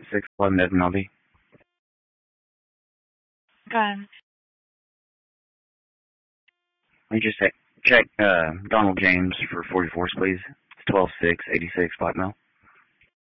611 Desmond. Go ahead. Let me just check Donald James for 44s, please. It's 12686 Blackmail.